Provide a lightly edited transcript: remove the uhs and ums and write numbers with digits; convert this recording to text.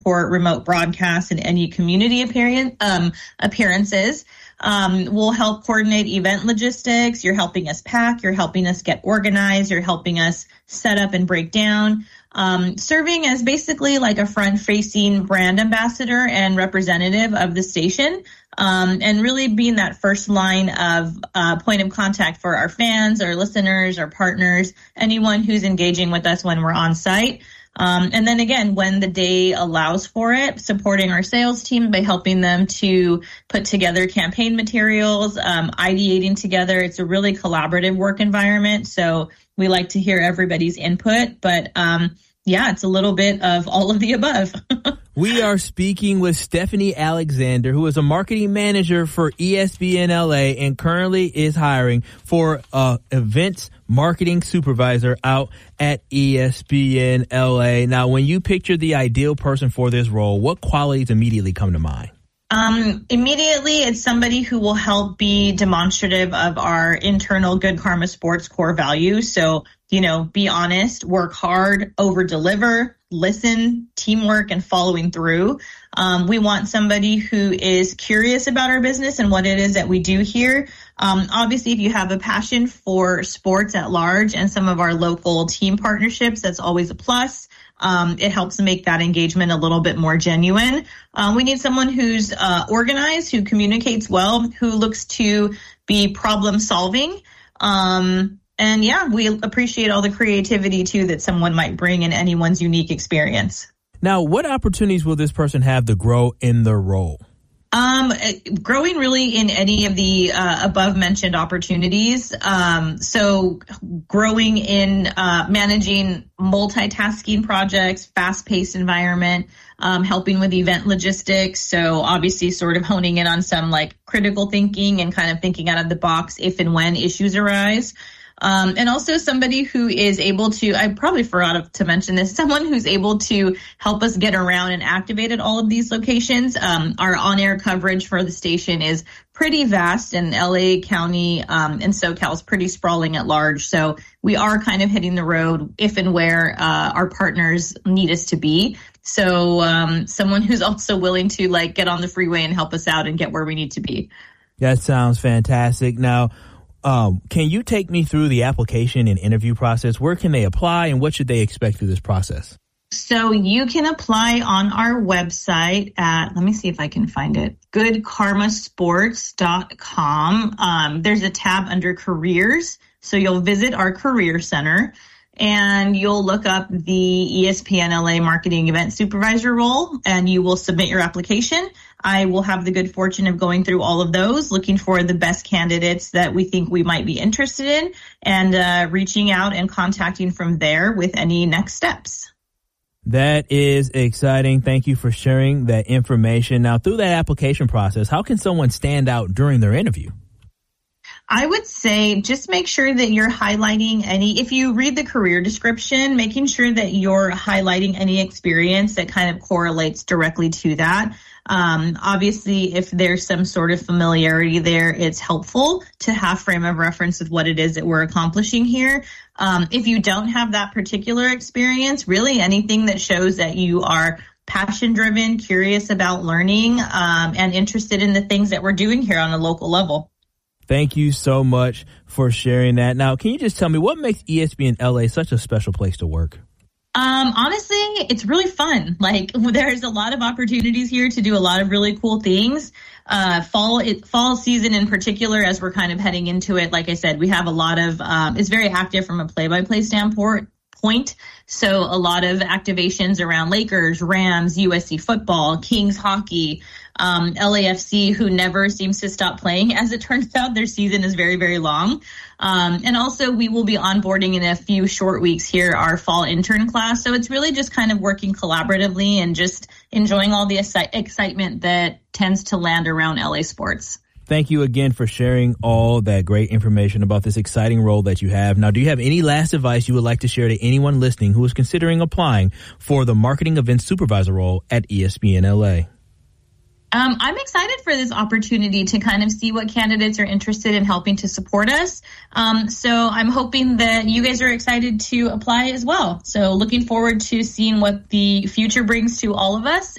for remote broadcasts and any community appearances. We'll help coordinate event logistics. You're helping us pack. You're helping us get organized. You're helping us set up and break down. Serving as basically like a front-facing brand ambassador and representative of the station, and really being that first line of point of contact for our fans, our listeners, our partners, anyone who's engaging with us when we're on site. And then again, when the day allows for it, supporting our sales team by helping them to put together campaign materials, ideating together. It's a really collaborative work environment. So we like to hear everybody's input, but yeah, it's a little bit of all of the above. We are speaking with Stephanie Alexander, who is a marketing manager for ESPN LA and currently is hiring for events marketing supervisor out at ESPN LA. Now, when you picture the ideal person for this role, what qualities immediately come to mind? Immediately, it's somebody who will help be demonstrative of our internal Good Karma Sports core values. So, be honest, work hard, over-deliver, listen, teamwork, and following through. We want somebody who is curious about our business and what it is that we do here. Obviously, if you have a passion for sports at large and some of our local team partnerships, that's always a plus. It helps make that engagement a little bit more genuine. We need someone who's organized, who communicates well, who looks to be problem solving. And yeah, we appreciate all the creativity too that someone might bring in anyone's unique experience. Now, what opportunities will this person have to grow in their role? Growing really in any of the above mentioned opportunities. So growing in managing multitasking projects, fast-paced environment, helping with event logistics. So obviously sort of honing in on some like critical thinking and kind of thinking out of the box if and when issues arise. And also somebody who is able to, I probably forgot to mention this, someone who's able to help us get around and activate at all of these locations. Our on-air coverage for the station is pretty vast, and LA County and SoCal is pretty sprawling at large. So we are kind of hitting the road if and where our partners need us to be. So someone who's also willing to like get on the freeway and help us out and get where we need to be. That sounds fantastic. Now, can you take me through the application and interview process? Where can they apply and what should they expect through this process? So you can apply on our website at, let me see if I can find it, goodkarmasports.com. There's a tab under careers. So you'll visit our career center and you'll look up the ESPN LA marketing event supervisor role and you will submit your application. I will have the good fortune of going through all of those, looking for the best candidates that we think we might be interested in and reaching out and contacting from there with any next steps. That is exciting. Thank you for sharing that information. Now, through that application process, how can someone stand out during their interview? I would say just make sure that you're highlighting if you read the career description, making sure that you're highlighting any experience that kind of correlates directly to that. Obviously, if there's some sort of familiarity there, it's helpful to have frame of reference with what it is that we're accomplishing here. If you don't have that particular experience, really anything that shows that you are passion-driven, curious about learning, and interested in the things that we're doing here on a local level. Thank you so much for sharing that. Now, can you just tell me what makes ESPN LA such a special place to work? Honestly, it's really fun. Like there's a lot of opportunities here to do a lot of really cool things. Fall season in particular, as we're kind of heading into it, like I said, we have a lot of, it's very active from a play-by-play standpoint. So a lot of activations around Lakers, Rams, USC football, Kings hockey, LAFC, who never seems to stop playing. As it turns out, their season is very, very long. And also we will be onboarding in a few short weeks here our fall intern class. So it's really just kind of working collaboratively and just enjoying all the excitement that tends to land around LA sports. Thank you again for sharing all that great information about this exciting role that you have. Now, do you have any last advice you would like to share to anyone listening who is considering applying for the marketing events supervisor role at ESPN LA? I'm excited for this opportunity to kind of see what candidates are interested in helping to support us. So I'm hoping that you guys are excited to apply as well. So looking forward to seeing what the future brings to all of us.